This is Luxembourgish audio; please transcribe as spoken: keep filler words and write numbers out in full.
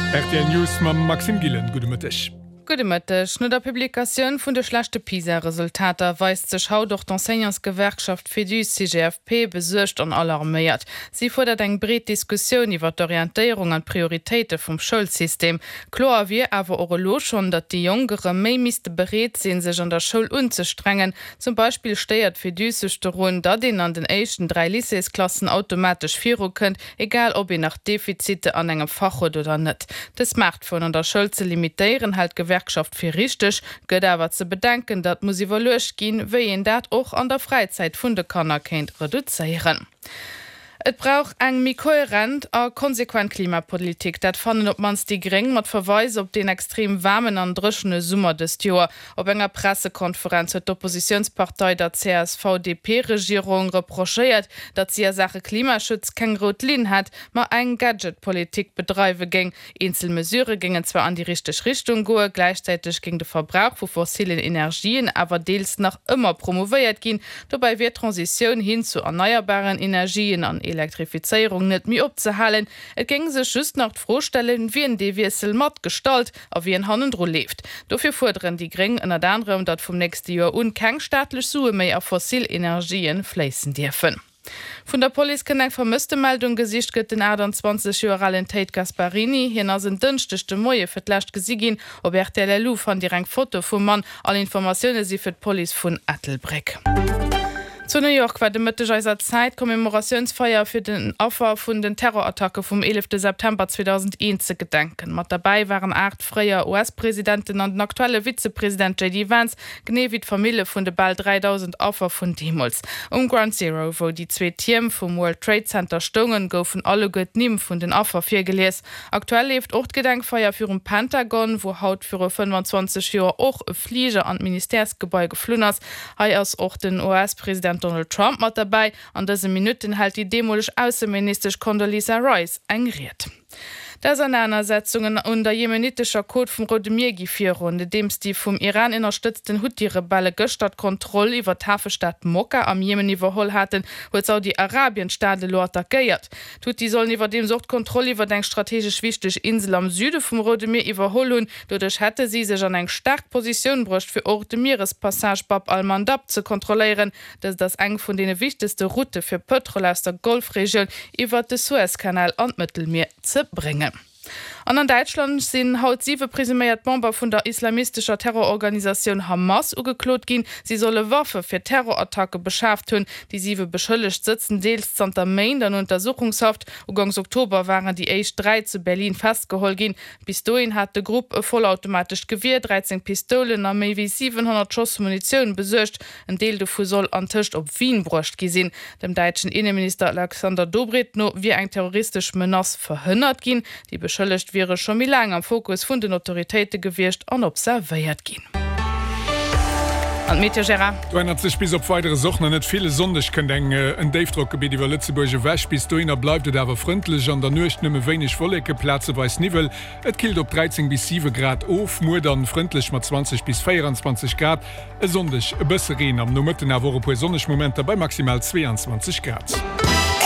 R T L News ma Maxim Gillen Gudemëttech. Gudemëttech no der Publikaoun vun de schlechte PISA-Resultater weist sech haut doch d'Enseignersgewerkschaft Fedu C G F P besuercht an alarméiert. Sie fordert eng bret Diskussion iwwer d'Orientéierung an Prioritéite vum Schulsystem. Klar wie awer orlo schon, dat die Jongere méi miste bereet sinn sech an der Schul unzestrengen. Zum Beispiel steiert Fedu sech run, dat den an den échten drei Lyceesklassen automatisch viro kënnt, egal ob ihr nach Defizite an engem Fach oder net. Das macht vun an der Schul ze limitéieren halt Gewerkschaft fir richtig, gëtt awer ze bedenken, dat muss iwwer loch gin, wéi en dat och an der Freizeit vun de Kanner kennt reduzéieren. Et brauch eng mi kohärent a konsequent Klimapolitik, dat fannnen op mans die Gring mat verweis op den extrem warmen an drschene Summer des Joer. Op enger Pressekonferenz huet d'Oppositionspartei der C S V D P-Regierung reprochéiert, dat sie a Sache Klimaschutz keng Rotlin hat, ma eng Gadgetpolitik bedreiwe ging. Einzelmesure gingen zwar an die richtige Richtung goe, gleichzeitig ging de Verbrauch vu fossilen Energien aber deels nach immer promoveiert gin. Dabei wird Transition hin zu erneuerbaren Energien an Elektrifizierung net mi opzehalen. Et ging se schüst nach vorstellen, wie en Dewiesel mat stalt, a wie en Hannendro lebt. Dofir forderen die Gring ënner anderem, dat vum nächste Jahr un keng staatlich Sue méi a Fossilenergien fleissen dürfen. Von der Polizei kann eng vermisste Meldung gesicht gëtt den achtundzwanzig-jährigen Tate Gasparini hin as een dünnchtechte Moie fir d'lächt gesigin, ob R T L fan die eng Foto vum Mann, alle Informationen sie fir d Police vun Ettelbreck. Zu New York war de Mëtteiser Zeit Kommemorationsfeier fir den Opfer vun den Terrorattacke vom elften September zweitausendeins zu gedenken. Mat dabei waren acht freier U S-Präsidenten an den aktuelle Vizepräsident J D Vance, gene wie d'Familie vun de bald dreitausend Opfer vun Demos. Um Ground Zero, wo die zwei Team vom World Trade Center stungen, goufen alle gött nimm vun den Opfer fir geles. Aktuell lebt Ortgedenkfeier für um Pentagon, wo haut für fünfundzwanzig Jahre auch e Flieger an Ministersgebäude geflünners. Hai as auch den U S-Präsident Donald Trump mat dabei, an dese Minuten halt die demolisch außenministerisch Condoleezza Rice engriert. Das Auseinandersetzungen unter jemenitischer Code vom Rote Meer Runde, dems die vom Iran unterstützten Houthi-Rebelle gestert Kontrolle über Hafenstadt Mokka am Jemen überholt hatten, wo Saudi-Arabien Stade Lorta geiert. Houthi sollen über dem Sucht Kontrolle über den strategisch wichtige Insel am Süden vom Rote Meer überholen. Dadurch hatte sie sich an eine starke Position brüscht für Rote Meerespassage Bab al-Mandab zu kontrollieren. Das ist das eng von den wichtigsten Route für Petrol aus der Golfregion über den Suezkanal und Mittelmeer zu bringen. Und in Deutschland sind haut sieben prisimiert Bomber von der islamistischer Terrororganisation Hamas ugeklot gin. Sie solle Waffe für Terrorattacke beschafft hun, die sieben beschuldigt sitzen deels Santa Main dann Untersuchungshaft. Ugangs Oktober waren die H drei zu Berlin festgeholt gin. Bis dahin hat die Gruppe vollautomatisch Gewehr, dreizehn Pistolen und mehr wie siebenhundert Schuss Munition besucht. Ein Teil davon soll an Tisch auf Wien bruscht gesehen. Dem deutschen Innenminister Alexander Dobrindt no wie ein terroristisch Menace verhindert gin. Die beschuldigt wäre schon wie lange am Fokus von den Autoritäten gewirrscht und observiert gehen. Und Meteorgera. Du ändert sich bis auf weitere Sachen nicht viele Sonde. Ich kann denken, ein Dave-Druckgebiet über Lützeburger Wäsch bis dahin bleibt es aber freundlich und dann nur nicht wenig wollige Plätze weiß Nivel. Es killt auf dreizehn bis sieben Grad auf, nur dann freundlich mit zwanzig bis vierundzwanzig Grad. Sondig, ein bisschen Regen am Mitte der Woche pro sonnigen Moment bei maximal zweiundzwanzig Grad.